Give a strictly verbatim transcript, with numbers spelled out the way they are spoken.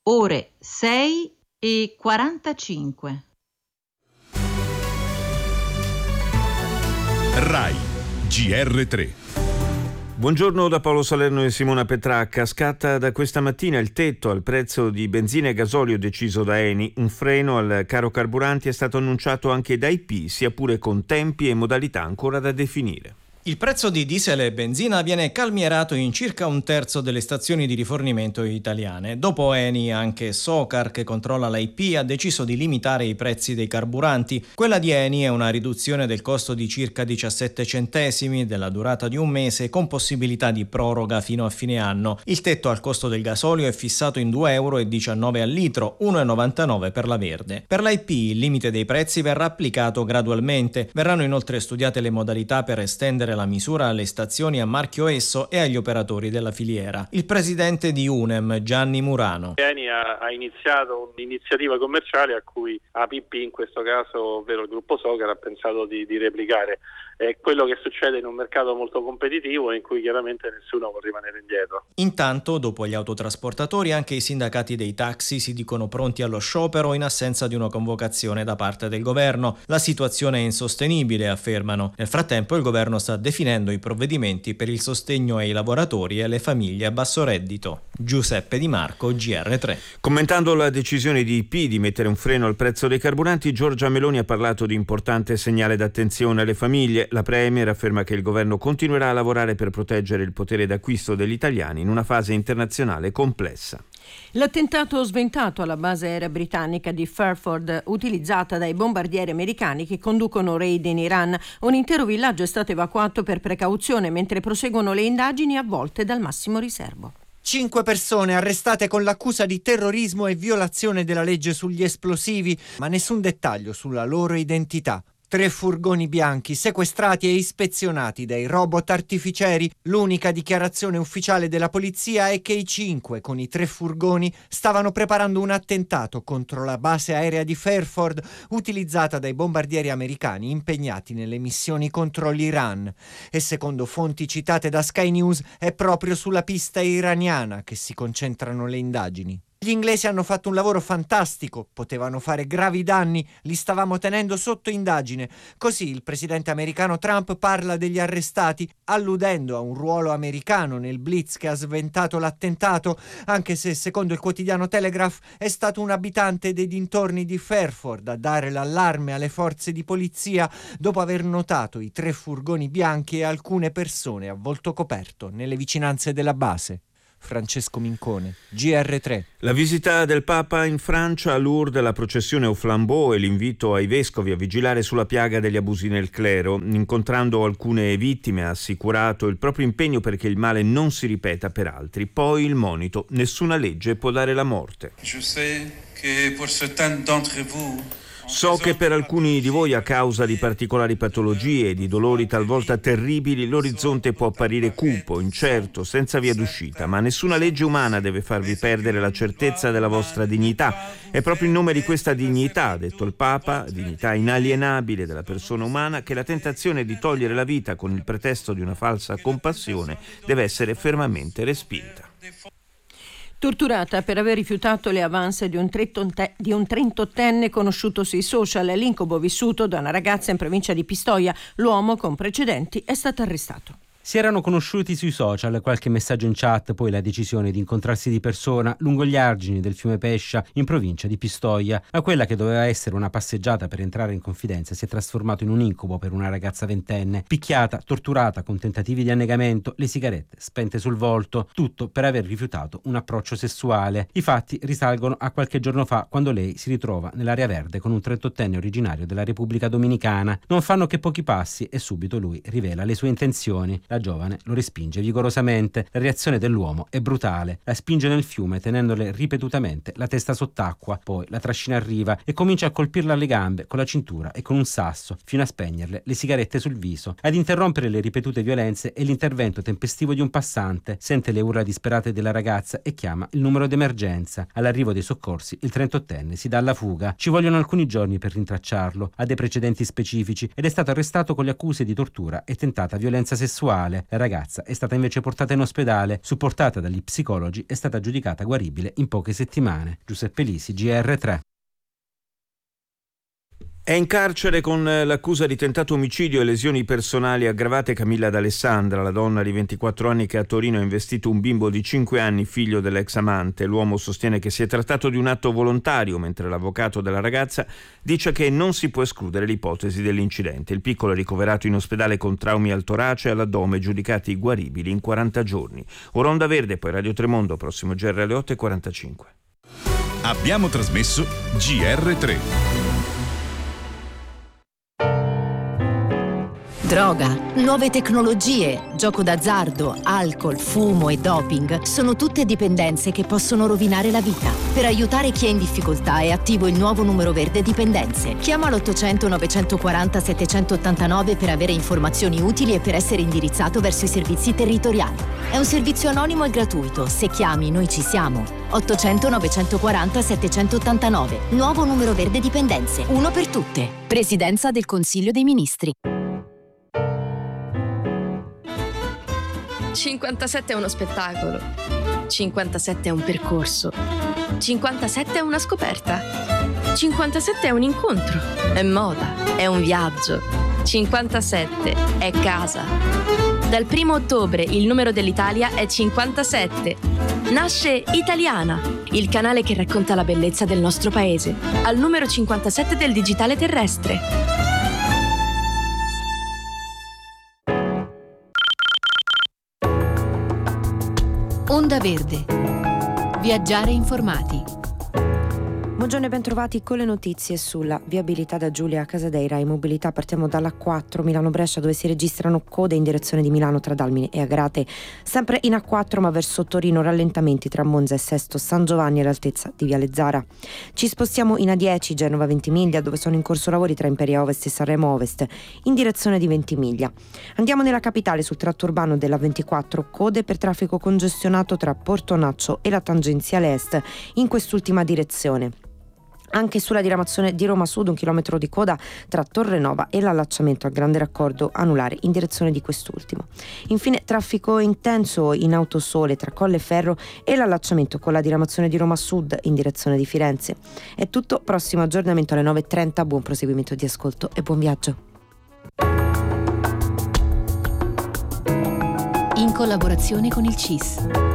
ore sei e quarantacinque. Rai G R tre. Buongiorno da Paolo Salerno e Simona Petracca. Scatta da questa mattina il tetto al prezzo di benzina e gasolio deciso da Eni. Un freno al caro carburanti è stato annunciato anche da I P, sia pure con tempi e modalità ancora da definire. Il prezzo di diesel e benzina viene calmierato in circa un terzo delle stazioni di rifornimento italiane. Dopo Eni, anche Socar, che controlla l'I P, ha deciso di limitare i prezzi dei carburanti. Quella di Eni è una riduzione del costo di circa diciassette centesimi, della durata di un mese, con possibilità di proroga fino a fine anno. Il tetto al costo del gasolio è fissato in due euro e diciannove al litro, uno e novantanove per la verde. Per l'I P il limite dei prezzi verrà applicato gradualmente. Verranno inoltre studiate le modalità per estendere la misura alle stazioni a marchio Esso e agli operatori della filiera. Il presidente di UNEM, Gianni Murano. Eni ha, ha iniziato un'iniziativa commerciale a cui A P P, in questo caso ovvero il gruppo Socar, ha pensato di, di replicare. È quello che succede in un mercato molto competitivo in cui chiaramente nessuno può rimanere indietro. Intanto, dopo gli autotrasportatori, anche i sindacati dei taxi si dicono pronti allo sciopero in assenza di una convocazione da parte del governo. La situazione è insostenibile, affermano. Nel frattempo il governo sta definendo i provvedimenti per il sostegno ai lavoratori e alle famiglie a basso reddito. Giuseppe Di Marco, G R tre. Commentando la decisione di I P di mettere un freno al prezzo dei carburanti, Giorgia Meloni ha parlato di importante segnale d'attenzione alle famiglie. La Premier afferma che il governo continuerà a lavorare per proteggere il potere d'acquisto degli italiani in una fase internazionale complessa. L'attentato sventato alla base aerea britannica di Fairford, utilizzata dai bombardieri americani che conducono raid in Iran. Un intero villaggio è stato evacuato per precauzione mentre proseguono le indagini avvolte dal massimo riservo. Cinque persone arrestate con l'accusa di terrorismo e violazione della legge sugli esplosivi, ma nessun dettaglio sulla loro identità. Tre furgoni bianchi sequestrati e ispezionati dai robot artificieri. L'unica dichiarazione ufficiale della polizia è che i cinque, con i tre furgoni, stavano preparando un attentato contro la base aerea di Fairford, utilizzata dai bombardieri americani impegnati nelle missioni contro l'Iran. E secondo fonti citate da Sky News, è proprio sulla pista iraniana che si concentrano le indagini. Gli inglesi hanno fatto un lavoro fantastico, potevano fare gravi danni, li stavamo tenendo sotto indagine. Così il presidente americano Trump parla degli arrestati, alludendo a un ruolo americano nel blitz che ha sventato l'attentato, anche se secondo il quotidiano Telegraph è stato un abitante dei dintorni di Fairford a dare l'allarme alle forze di polizia dopo aver notato i tre furgoni bianchi e alcune persone a volto coperto nelle vicinanze della base. Francesco Mincone, G R tre. La visita del Papa in Francia, a Lourdes, la processione au flambeau e l'invito ai vescovi a vigilare sulla piaga degli abusi nel clero. Incontrando alcune vittime ha assicurato il proprio impegno perché il male non si ripeta per altri. Poi il monito: nessuna legge può dare la morte. Je sais que pour certains d'entre vous So che per alcuni di voi, a causa di particolari patologie e di dolori talvolta terribili, l'orizzonte può apparire cupo, incerto, senza via d'uscita, ma nessuna legge umana deve farvi perdere la certezza della vostra dignità. È proprio in nome di questa dignità, ha detto il Papa, dignità inalienabile della persona umana, che la tentazione di togliere la vita con il pretesto di una falsa compassione deve essere fermamente respinta. Torturata per aver rifiutato le avance di un, di un trentottenne conosciuto sui social, l'incubo vissuto da una ragazza in provincia di Pistoia, l'uomo con precedenti è stato arrestato. Si erano conosciuti sui social, qualche messaggio in chat, poi la decisione di incontrarsi di persona lungo gli argini del fiume Pescia in provincia di Pistoia. A quella che doveva essere una passeggiata per entrare in confidenza si è trasformato in un incubo per una ragazza ventenne, picchiata, torturata con tentativi di annegamento, le sigarette spente sul volto, tutto per aver rifiutato un approccio sessuale. I fatti risalgono a qualche giorno fa, quando lei si ritrova nell'area verde con un trentottenne originario della Repubblica Dominicana. Non fanno che pochi passi e subito lui rivela le sue intenzioni. La giovane lo respinge vigorosamente. La reazione dell'uomo è brutale. La spinge nel fiume tenendole ripetutamente la testa sott'acqua, poi la trascina a riva e comincia a colpirla alle gambe con la cintura e con un sasso fino a spegnerle le sigarette sul viso. Ad interrompere le ripetute violenze è l'intervento tempestivo di un passante. Sente le urla disperate della ragazza e chiama il numero d'emergenza. All'arrivo dei soccorsi il trentottenne si dà alla fuga. Ci vogliono alcuni giorni per rintracciarlo. Ha dei precedenti specifici ed è stato arrestato con le accuse di tortura e tentata violenza sessuale. mentale. La ragazza è stata invece portata in ospedale, supportata dagli psicologi, è stata giudicata guaribile in poche settimane. Giuseppe Lisi, G R tre. È in carcere con l'accusa di tentato omicidio e lesioni personali aggravate Camilla D'Alessandra, la donna di ventiquattro anni che a Torino ha investito un bimbo di cinque anni, figlio dell'ex amante. L'uomo sostiene che si è trattato di un atto volontario, mentre l'avvocato della ragazza dice che non si può escludere l'ipotesi dell'incidente. Il piccolo è ricoverato in ospedale con traumi al torace e all'addome, giudicati guaribili in quaranta giorni. Ora Onda Verde, poi Radio Tremondo, prossimo G R alle otto e quarantacinque. Abbiamo trasmesso G R tre. Droga, nuove tecnologie, gioco d'azzardo, alcol, fumo e doping sono tutte dipendenze che possono rovinare la vita. Per aiutare chi è in difficoltà è attivo il nuovo numero verde dipendenze. Chiama l'ottocento novecentoquaranta settecentottantanove per avere informazioni utili e per essere indirizzato verso i servizi territoriali. È un servizio anonimo e gratuito. Se chiami, noi ci siamo. ottocento novecentoquaranta settecentottantanove. Nuovo numero verde dipendenze. Uno per tutte. Presidenza del Consiglio dei Ministri. cinquantasette è uno spettacolo, cinquantasette è un percorso, cinquantasette è una scoperta, cinquantasette è un incontro, è moda, è un viaggio, cinquantasette è casa. Dal primo ottobre il numero dell'Italia è cinquantasette. Nasce Italiana, il canale che racconta la bellezza del nostro paese, al numero cinquantasette del digitale terrestre. Onda Verde. Viaggiare informati. Buongiorno e bentrovati con le notizie sulla viabilità da Giulia Casadeira e mobilità. Partiamo dalla quattro Milano-Brescia, dove si registrano code in direzione di Milano tra Dalmine e Agrate, sempre in A quattro ma verso Torino rallentamenti tra Monza e Sesto San Giovanni all'altezza di Viale Zara. Ci spostiamo in A dieci Genova Ventimiglia, dove sono in corso lavori tra Imperia Ovest e Sanremo Ovest in direzione di Ventimiglia. Andiamo nella capitale sul tratto urbano della ventiquattro, code per traffico congestionato tra Portonaccio e la tangenziale est in quest'ultima direzione. Anche sulla diramazione di Roma Sud un chilometro di coda tra Torrenova e l'allacciamento al Grande Raccordo anulare in direzione di quest'ultimo. Infine traffico intenso in Autosole tra Colleferro e l'allacciamento con la diramazione di Roma Sud in direzione di Firenze. È tutto, prossimo aggiornamento alle nove e trenta, buon proseguimento di ascolto e buon viaggio. In collaborazione con il C I S.